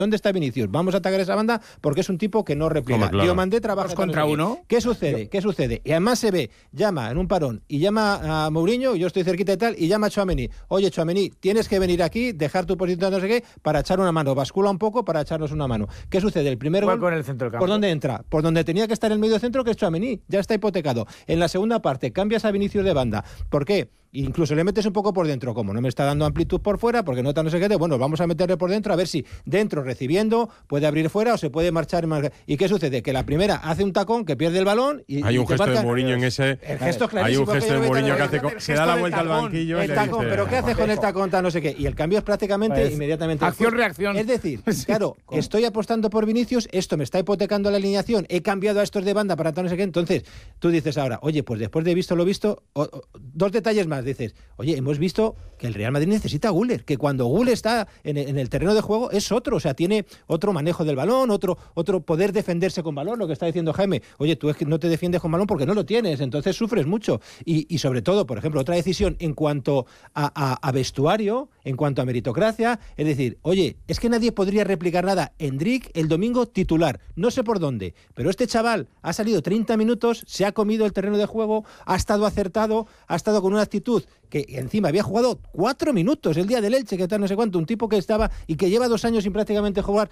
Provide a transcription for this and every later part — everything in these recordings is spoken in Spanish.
¿Dónde está Vinicius? Vamos a atacar esa banda porque es un tipo que no repliega. Claro. Diomandé trabaja contra uno. ¿Qué sucede? Y además se ve, llama en un parón y llama a Mourinho, yo estoy cerquita y tal, y llama a Tchouaméni. Oye, Tchouaméni, tienes que venir aquí, dejar tu posición no sé qué, para echar una mano. Bascula un poco para echarnos una mano. ¿Qué sucede? El primer gol, con el centro del campo. ¿por dónde entra? Por donde tenía que estar el medio centro, que es Tchouaméni. Ya está hipotecado. En la segunda parte, cambias a Vinicius de banda. ¿Por qué? Incluso le metes un poco por dentro, como no me está dando amplitud por fuera, porque no sé qué, bueno, vamos a meterle por dentro a ver si dentro recibiendo puede abrir fuera o se puede marchar. ¿Y qué sucede? Que la primera hace un tacón que pierde el balón y hay un gesto marca... de Mourinho en ese. El gesto Hay un clarísimo gesto de Mourinho que hace se da la vuelta al banquillo y el le tacón, dice, pero ¿qué haces con el tacón? No sé qué. Y el cambio es prácticamente Pues, inmediatamente. acción-reacción. Es decir, claro, estoy apostando por Vinicius, esto me está hipotecando la alineación, he cambiado a estos de banda para tal no sé qué. Entonces, tú dices ahora, oye, pues después de visto lo visto, dos detalles más, dices, oye, hemos visto que el Real Madrid necesita a Güler, que cuando Güler está en el terreno de juego es otro, o sea, tiene otro manejo del balón, otro poder defenderse con balón, lo que está diciendo Jaime. Oye, tú es que no te defiendes con balón porque no lo tienes, entonces sufres mucho. Y sobre todo, por ejemplo, otra decisión en cuanto a vestuario, en cuanto a meritocracia, es decir, oye, es que nadie podría replicar nada. Endrick el domingo titular, no sé por dónde, pero este chaval ha salido 30 minutos, se ha comido el terreno de juego, ha estado acertado, ha estado con una actitud que encima había jugado 4 minutos el día del Elche, que tal no sé cuánto, un tipo que estaba y que lleva 2 años sin prácticamente jugar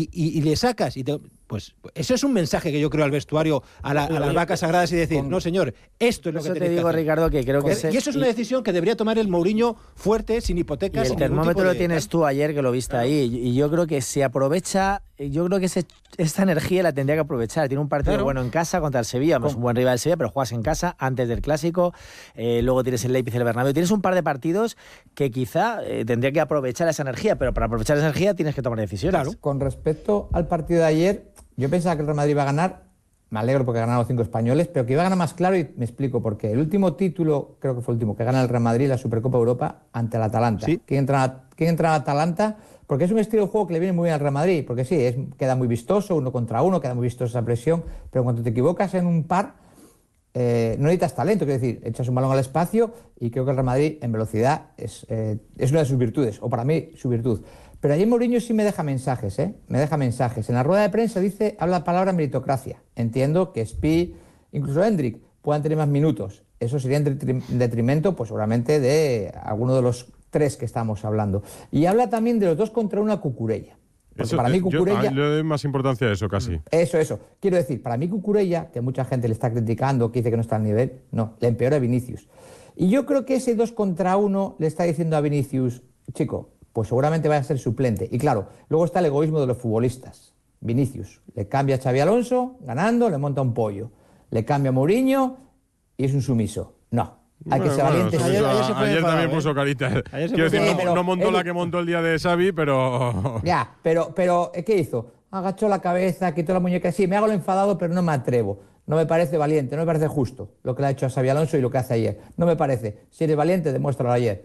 y le sacas pues eso es un mensaje que yo creo al vestuario, a las vacas sagradas y decir, no señor, esto es lo que Eso te tenéis que digo, hacer. Ricardo, que creo que Y eso es una decisión que debería tomar el Mourinho fuerte, sin hipotecas. Y el sin ningún termómetro tipo lo de... tienes tú ayer, que lo viste ahí, y yo creo que se aprovecha, yo creo que esta energía la tendría que aprovechar. Tiene un partido bueno en casa contra el Sevilla, es un buen rival del Sevilla, pero juegas en casa antes del Clásico, luego tienes el Leipzig y el Bernabéu, tienes un par de partidos que quizá tendría que aprovechar esa energía, pero para aprovechar esa energía tienes que tomar decisiones. Claro. Con respecto al partido de ayer, yo pensaba que el Real Madrid iba a ganar, me alegro porque ganaron los 5 españoles, pero que iba a ganar más claro y me explico por qué. El último título, creo que fue el último, que gana el Real Madrid, la Supercopa de Europa, ante el Atalanta. Sí. ¿Quién entra al Atalanta? Porque es un estilo de juego que le viene muy bien al Real Madrid, porque sí, queda muy vistoso, 1 contra 1, queda muy vistosa esa presión, pero cuando te equivocas en un par, no necesitas talento, quiero decir, echas un balón al espacio y creo que el Real Madrid en velocidad es una de sus virtudes, o para mí su virtud. Pero ayer Mourinho sí me deja mensajes, me deja mensajes. En la rueda de prensa habla la palabra meritocracia. Entiendo que Spi, incluso Endrick, puedan tener más minutos. Eso sería en detrimento, pues seguramente, de alguno de los 3 que estamos hablando. Y habla también de los 2 contra 1 a Cucurella. Porque eso, para mí Cucurella... yo le doy más importancia a eso casi. Eso. Quiero decir, para mí Cucurella, que mucha gente le está criticando, que dice que no está al nivel, no, le empeora a Vinicius. Y yo creo que ese 2 contra 1 le está diciendo a Vinicius, chico, pues seguramente vaya a ser suplente. Y claro, luego está el egoísmo de los futbolistas. Vinicius le cambia a Xabi Alonso, ganando, le monta un pollo. Le cambia a Mourinho y es un sumiso. No, hay que ser valiente. Ayer también puso carita. Quiero decir, no montó la que montó el día de Xavi, pero... Ya, pero ¿qué hizo? Agachó la cabeza, quitó la muñeca. Sí, me hago lo enfadado, pero no me atrevo. No me parece valiente, no me parece justo lo que le ha hecho a Xabi Alonso y lo que hace ayer. No me parece. Si eres valiente, demuéstralo ayer.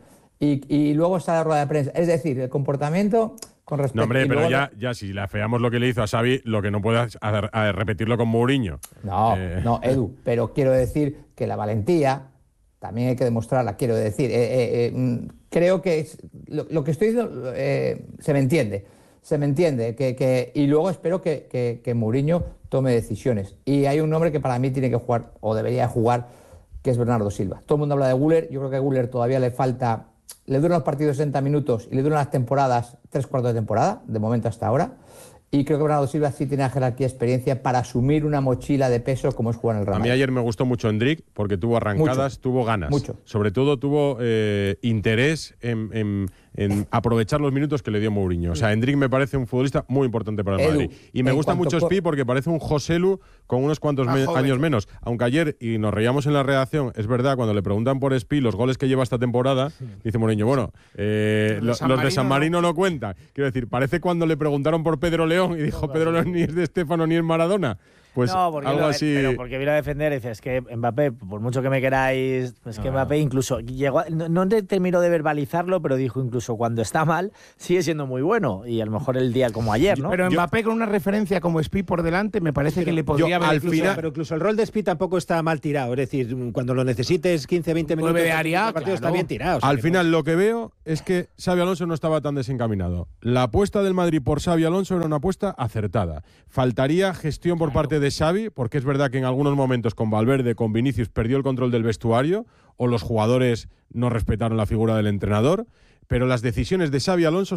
Y luego está la rueda de prensa. Es decir, el comportamiento con respecto... No, hombre, pero ya si le afeamos lo que le hizo a Xavi, lo que no puede hacer repetirlo con Mourinho. No, Edu, pero quiero decir que la valentía también hay que demostrarla, quiero decir. Creo que lo que estoy diciendo se me entiende. Y luego espero que Mourinho tome decisiones. Y hay un nombre que para mí tiene que jugar, o debería jugar, que es Bernardo Silva. Todo el mundo habla de Güler, yo creo que a Güler todavía le falta... Le duran los partidos 60 minutos y le duran las temporadas 3/4 de temporada, de momento hasta ahora. Y creo que Bernardo Silva sí tiene la jerarquía y experiencia para asumir una mochila de peso como es jugar en el Real Madrid. A mí ayer me gustó mucho Endrick porque tuvo arrancadas, tuvo ganas. Mucho. Sobre todo tuvo interés en aprovechar los minutos que le dio Mourinho. O sea, Endrick me parece un futbolista muy importante para el Madrid. Y me gusta mucho Spi porque parece un Joselu con unos cuantos años menos. Aunque ayer, y nos reíamos en la redacción, es verdad, cuando le preguntan por Spi los goles que lleva esta temporada, dice Mourinho, bueno, los de San Marino no cuentan. Quiero decir, parece cuando le preguntaron por Pedro León y dijo Pedro León ni es de Estefano ni es Maradona. Pues no, porque algo así. Pero porque vino a defender y dice, es que Mbappé, por mucho que me queráis, es que Mbappé incluso llegó, no terminó de verbalizarlo, pero dijo incluso cuando está mal, sigue siendo muy bueno. Y a lo mejor el día como ayer, ¿no? Pero Mbappé con una referencia como Spi por delante, me parece que le podría haber... Pero incluso el rol de Spi tampoco está mal tirado. Es decir, cuando lo necesites 15-20 minutos, de área, el partido está bien tirado. Al final lo que veo es que Xabi Alonso no estaba tan desencaminado. La apuesta del Madrid por Xabi Alonso era una apuesta acertada. Faltaría gestión por parte de Xavi, porque es verdad que en algunos momentos con Valverde, con Vinicius, perdió el control del vestuario o los jugadores no respetaron la figura del entrenador, pero las decisiones de Xabi Alonso